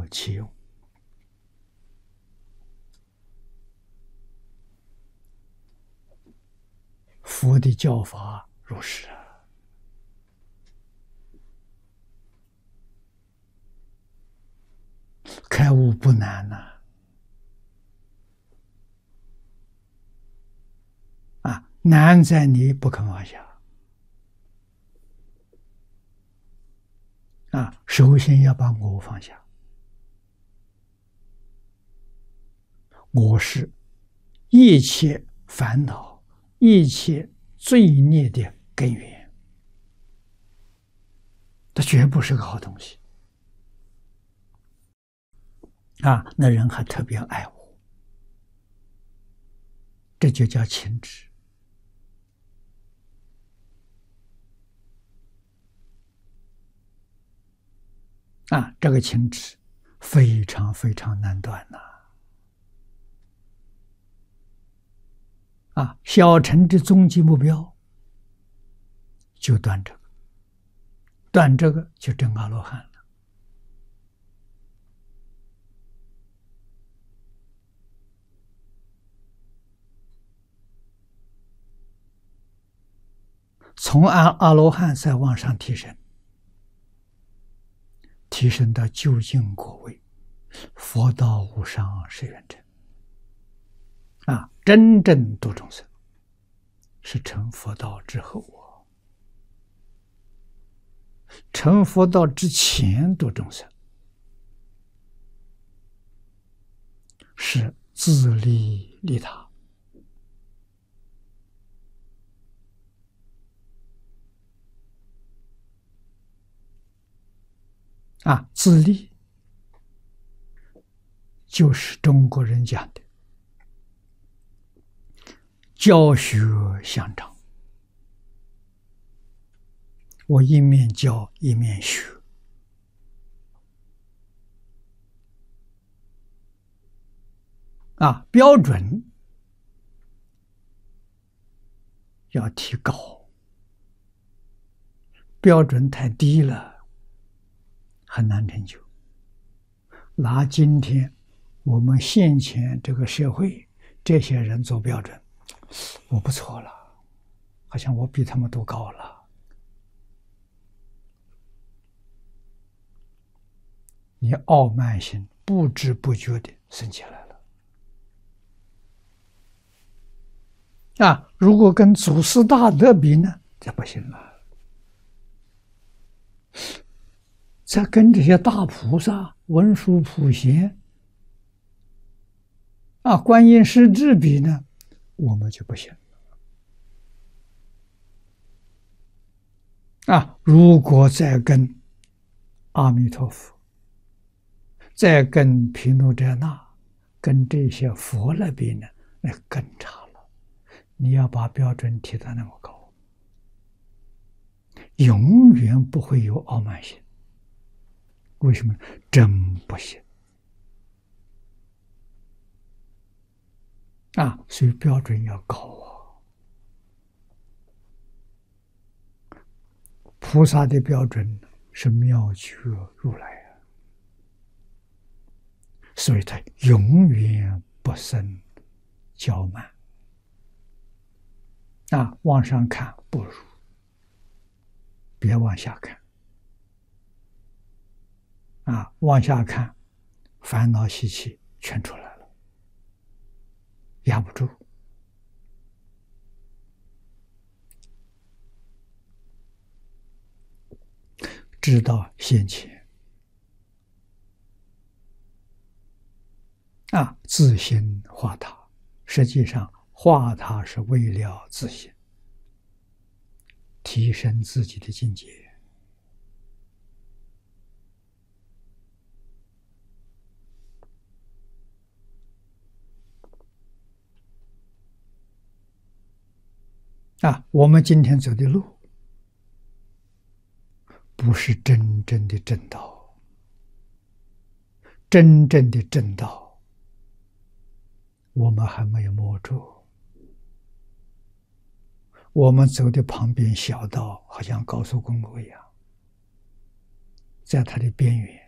其用。佛的教法如是开悟不难呐。难在你不肯放下。首先要把我放下。我是一切烦恼、一切罪孽的根源，它绝不是个好东西。那人还特别爱我，这就叫情执。这个情执非常非常难断呐。小乘的终极目标就断这个，断这个就证阿罗汉了。从阿罗汉再往上提升，提升到究竟果位，佛道无上誓愿成。真正度众生是成佛道之后成佛道之前度众生是自利利他。自利就是中国人讲的教学相长，我一面教一面学。标准要提高，标准太低了很难成就。拿今天我们现前这个社会这些人做标准，我不错了，好像我比他们都高了。你傲慢心不知不觉的升起来了。如果跟祖师大德比呢，这不行了。再跟这些大菩萨、文殊普贤、观音师智比呢，我们就不行了。如果再跟阿弥陀佛、再跟毗卢遮那、跟这些佛来比呢，那更差了。你要把标准提到那么高，永远不会有傲慢心。为什么？真不行所以标准要高菩萨的标准是妙觉如来所以他永远不生骄慢。往上看不如，别往下看。往下看，烦恼习气全出来了，压不住。知道现前，自心化他，实际上化他是为了自心，提升自己的境界。我们今天走的路不是真正的正道，真正的正道我们还没有摸着。我们走的旁边小道好像高速公路一样，在它的边缘，